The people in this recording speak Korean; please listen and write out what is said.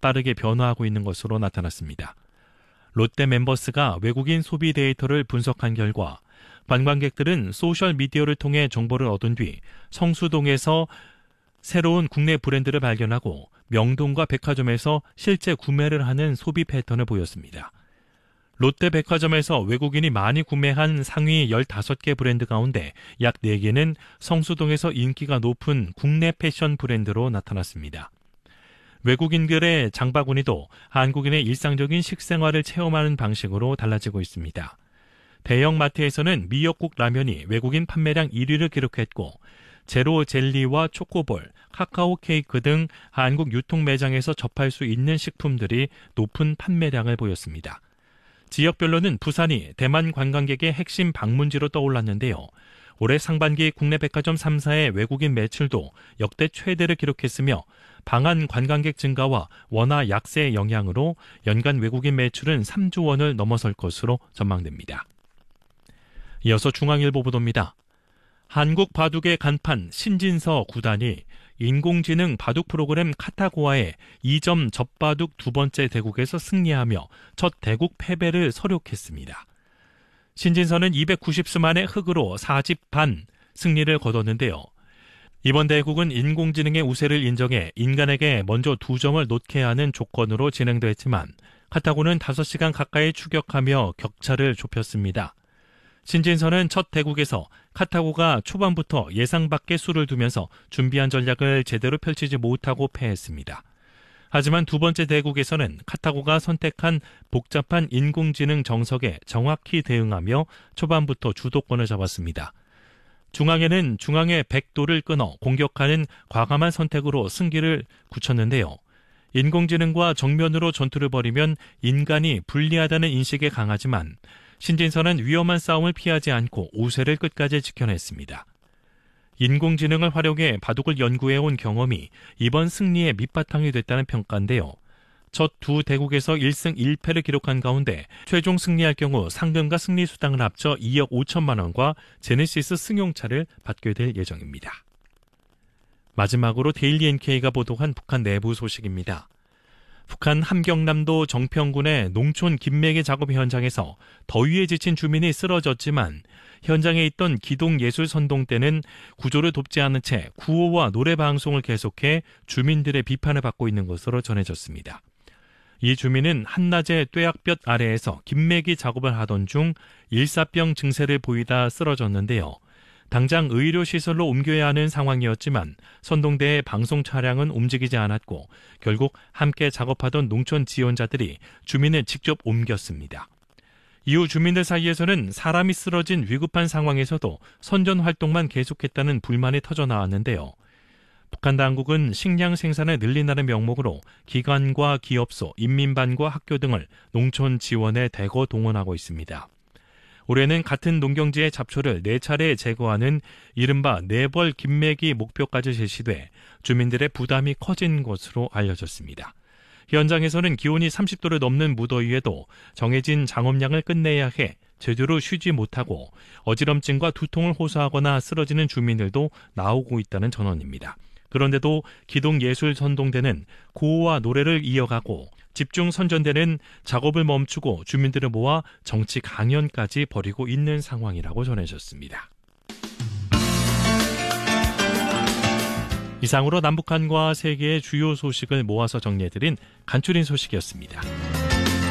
빠르게 변화하고 있는 것으로 나타났습니다. 롯데 멤버스가 외국인 소비 데이터를 분석한 결과 관광객들은 소셜미디어를 통해 정보를 얻은 뒤 성수동에서 새로운 국내 브랜드를 발견하고 명동과 백화점에서 실제 구매를 하는 소비 패턴을 보였습니다. 롯데 백화점에서 외국인이 많이 구매한 상위 15개 브랜드 가운데 약 4개는 성수동에서 인기가 높은 국내 패션 브랜드로 나타났습니다. 외국인들의 장바구니도 한국인의 일상적인 식생활을 체험하는 방식으로 달라지고 있습니다. 대형 마트에서는 미역국 라면이 외국인 판매량 1위를 기록했고 제로 젤리와 초코볼, 카카오 케이크 등 한국 유통 매장에서 접할 수 있는 식품들이 높은 판매량을 보였습니다. 지역별로는 부산이 대만 관광객의 핵심 방문지로 떠올랐는데요. 올해 상반기 국내 백화점 3사의 외국인 매출도 역대 최대를 기록했으며 방한 관광객 증가와 원화 약세의 영향으로 연간 외국인 매출은 3조 원을 넘어설 것으로 전망됩니다. 이어서 중앙일보 보도입니다. 한국 바둑의 간판 신진서 9단이 인공지능 바둑 프로그램 카타고아의 2점 젖바둑 두 번째 대국에서 승리하며 첫 대국 패배를 서력했습니다. 신진서는 290수 만에 흑으로 4집 반 승리를 거뒀는데요. 이번 대국은 인공지능의 우세를 인정해 인간에게 먼저 2점을 놓게 하는 조건으로 진행됐지만 카타고는 5시간 가까이 추격하며 격차를 좁혔습니다. 신진서는 첫 대국에서 카타고가 초반부터 예상 밖의 수를 두면서 준비한 전략을 제대로 펼치지 못하고 패했습니다. 하지만 두 번째 대국에서는 카타고가 선택한 복잡한 인공지능 정석에 정확히 대응하며 초반부터 주도권을 잡았습니다. 중앙에는 중앙의 백도를 끊어 공격하는 과감한 선택으로 승기를 굳혔는데요. 인공지능과 정면으로 전투를 벌이면 인간이 불리하다는 인식에 강하지만 신진서는 위험한 싸움을 피하지 않고 우세를 끝까지 지켜냈습니다. 인공지능을 활용해 바둑을 연구해온 경험이 이번 승리의 밑바탕이 됐다는 평가인데요. 첫 두 대국에서 1승 1패를 기록한 가운데 최종 승리할 경우 상금과 승리수당을 합쳐 2억 5천만 원과 제네시스 승용차를 받게 될 예정입니다. 마지막으로 데일리 NK가 보도한 북한 내부 소식입니다. 북한 함경남도 정평군의 농촌 김매기 작업 현장에서 더위에 지친 주민이 쓰러졌지만 현장에 있던 기동예술선동대는 구조를 돕지 않은 채 구호와 노래 방송을 계속해 주민들의 비판을 받고 있는 것으로 전해졌습니다. 이 주민은 한낮에 뙤약볕 아래에서 김매기 작업을 하던 중 일사병 증세를 보이다 쓰러졌는데요. 당장 의료시설로 옮겨야 하는 상황이었지만 선동대의 방송 차량은 움직이지 않았고 결국 함께 작업하던 농촌 지원자들이 주민을 직접 옮겼습니다. 이후 주민들 사이에서는 사람이 쓰러진 위급한 상황에서도 선전 활동만 계속했다는 불만이 터져나왔는데요. 북한 당국은 식량 생산을 늘린다는 명목으로 기관과 기업소, 인민반과 학교 등을 농촌 지원에 대거 동원하고 있습니다. 올해는 같은 농경지의 잡초를 4차례 제거하는 이른바 네벌 김매기 목표까지 제시돼 주민들의 부담이 커진 것으로 알려졌습니다. 현장에서는 기온이 30도를 넘는 무더위에도 정해진 작업량을 끝내야 해 제대로 쉬지 못하고 어지럼증과 두통을 호소하거나 쓰러지는 주민들도 나오고 있다는 전언입니다. 그런데도 기동예술선동대는 구호와 노래를 이어가고 집중선전대는 작업을 멈추고 주민들을 모아 정치 강연까지 벌이고 있는 상황이라고 전해졌습니다. 이상으로 남북한과 세계의 주요 소식을 모아서 정리해드린 간추린 소식이었습니다.